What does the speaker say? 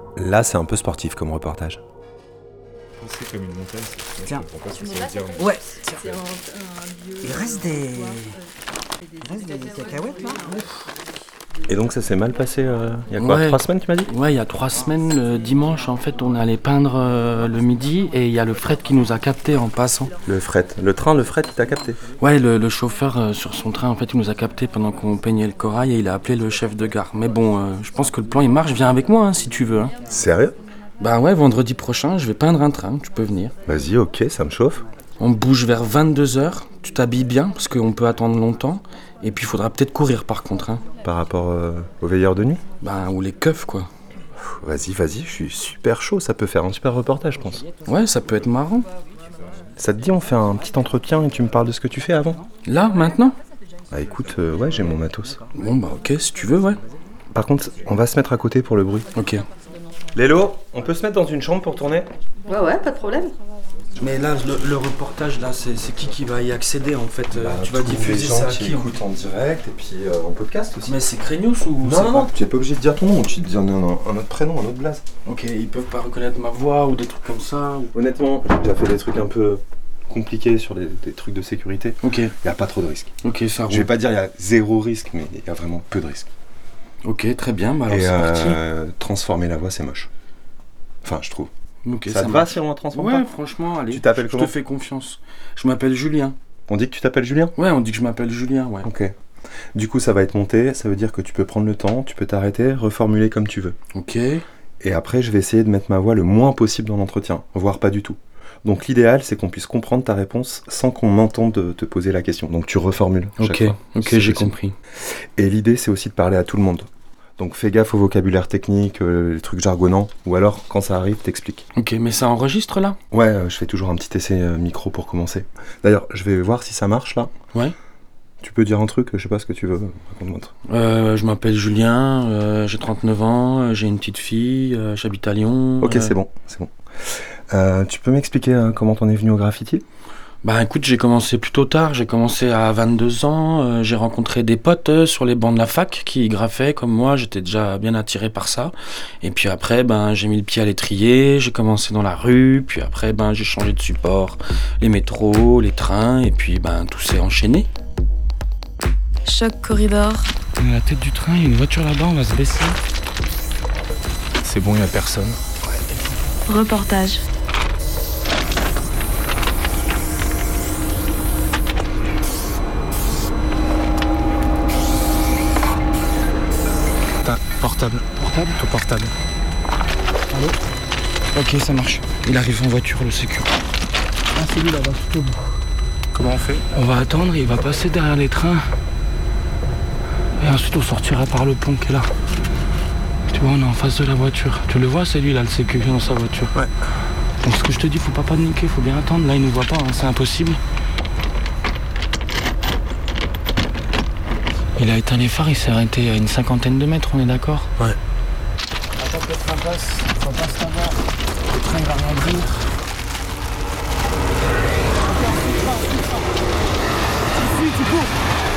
Là, c'est un peu sportif comme reportage. C'est comme une montagne, Tiens. je comprends pas ce que ça veut dire. Mais... Ouais, C'est un lieu. il reste des cacahuètes là. Et donc ça s'est mal passé il y a quoi, Ouais. 3 semaines tu m'as dit? Ouais, il y a 3 semaines, le dimanche, en fait, on est allé peindre le midi et il y a le fret qui nous a capté en passant. Le fret, le fret il t'a capté. Ouais, le chauffeur sur son train, en fait, il nous a capté pendant qu'on peignait le corail et il a appelé le chef de gare. Mais bon, je pense que le plan il marche, viens avec moi si tu veux. Hein. Sérieux? Bah ouais, vendredi prochain, je vais peindre un train, tu peux venir. Vas-y, ok, ça me chauffe. On bouge vers 22h, tu t'habilles bien parce qu'on peut attendre longtemps. Et puis il faudra peut-être courir par contre. Hein. Par rapport aux veilleurs de nuit? Bah, ou les keufs quoi. Vas-y, je suis super chaud, ça peut faire un super reportage je pense. Ouais, ça peut être marrant. Ça te dit on fait un petit entretien et tu me parles de ce que tu fais avant? Là, maintenant? Bah écoute, ouais j'ai mon matos. Bon bah ok, si tu veux, ouais. Par contre, on va se mettre à côté pour le bruit. Ok. Lélo, on peut se mettre dans une chambre pour tourner? Ouais, pas de problème. Mais là, le reportage, là, c'est qui va y accéder en fait? Tu vas diffuser ça à qui? écoutent en direct et puis en podcast aussi. Mais c'est Craignos ou Non, tu n'es pas obligé de dire ton nom, tu dis un autre prénom, un autre blaze. Ok, ils peuvent pas reconnaître ma voix ou des trucs comme ça ou... Honnêtement, j'ai déjà fait des trucs un peu compliqués sur des trucs de sécurité. Ok, Il n'y a pas trop de risques. ok, ça roule. Je vais pas dire il y a 0 risque, mais il y a vraiment peu de risques. Ok, très bien, bah alors Et c'est parti. transformer la voix, c'est moche. Enfin, je trouve. Ok, ça te va marche. si on la transforme Ouais, pas? franchement, allez. Tu t'appelles Je comment? te fais confiance. Je m'appelle Julien. On dit que tu t'appelles Julien? Ouais, on dit que je m'appelle Julien, ouais. Ok. Du coup, ça va être monté, ça veut dire que tu peux prendre le temps, tu peux t'arrêter, reformuler comme tu veux. Ok. Et après, je vais essayer de mettre ma voix le moins possible dans l'entretien, voire pas du tout. Donc l'idéal, c'est qu'on puisse comprendre ta réponse sans qu'on m'entende te poser la question. Donc tu reformules chaque Ok, fois. ok, C'est j'ai possible. compris. Et l'idée, c'est aussi de parler à tout le monde. Donc fais gaffe au vocabulaire technique, les trucs jargonnants, ou alors, quand ça arrive, t'expliques. Ok, mais ça enregistre là? Ouais, je fais toujours un petit essai micro pour commencer. D'ailleurs, je vais voir si ça marche là. Ouais. Tu peux dire un truc, je sais pas ce que tu veux, raconte-moi. Je m'appelle Julien, j'ai 39 ans, j'ai une petite fille, j'habite à Lyon. Ok, c'est bon. Tu peux m'expliquer comment t'en es venu au graffiti? Bah écoute, j'ai commencé plutôt tard, j'ai commencé à 22 ans, j'ai rencontré des potes sur les bancs de la fac qui graffaient comme moi, j'étais déjà bien attiré par ça. Et puis après, j'ai mis le pied à l'étrier, j'ai commencé dans la rue, puis après, j'ai changé de support, les métros, les trains, et puis tout s'est enchaîné. Choc Corridor. On est à la tête du train, il y a une voiture là-bas, on va se baisser. C'est bon, il n'y a personne. Reportage. Portable. Portable? Ton portable. Allô? Ok, ça marche. Il arrive en voiture, le sécu. Ah, c'est lui là-bas, tout au bout. Comment on fait? On va attendre, il va passer derrière les trains. Et ensuite on sortira par le pont qui est là. Tu vois, on est en face de la voiture. Tu le vois, c'est lui là, le sécu dans sa voiture. Ouais. Donc ce que je te dis, faut pas paniquer, faut bien attendre. Là, il nous voit pas, hein, c'est impossible. Il a éteint les phares, il s'est arrêté à une 50aine de mètres, on est d'accord? Ouais. Attends que le train passe, faut pas savoir. Le train il va rien dire. Tu cours.